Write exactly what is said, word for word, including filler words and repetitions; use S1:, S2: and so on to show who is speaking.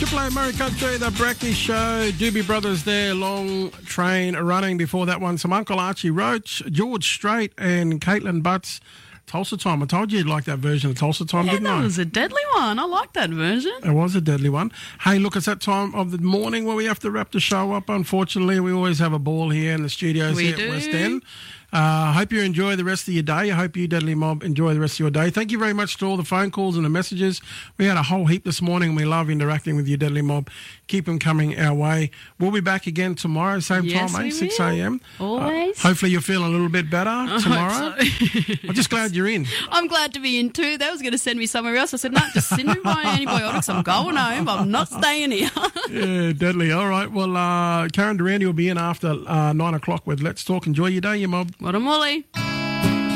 S1: Triple A Murray Country, the Brecky Show. Doobie Brothers there, Long Train Running. Before that one, some Uncle Archie Roach, George Strait and Caitlin Butts. Tulsa Time. I told you you'd like that version of Tulsa Time,
S2: yeah,
S1: didn't
S2: that
S1: I?
S2: That was a deadly one. I like that version.
S1: It was a deadly one. Hey, look, it's that time of the morning where we have to wrap the show up. Unfortunately, we always have a ball here in the studios
S2: we
S1: here
S2: do.
S1: at West End. I uh, hope you enjoy the rest of your day. I hope you, Deadly Mob, enjoy the rest of your day. Thank you very much to all the phone calls and the messages. We had a whole heap this morning, and we love interacting with you, Deadly Mob. Keep them coming our way. We'll be back again tomorrow, same
S2: yes,
S1: time, eh? six a.m.
S2: Always.
S1: Uh, hopefully you're feeling a little bit better
S2: I
S1: tomorrow.
S2: Hope so.
S1: I'm just glad you're in.
S2: I'm glad to be in too. They was going to send me somewhere else. I said, no, just send me my antibiotics. I'm going home. I'm not staying here.
S1: Yeah, deadly. All right. Well, uh, Karen Durante will be in after uh, nine o'clock with Let's Talk. Enjoy your day, you mob.
S2: What a molly.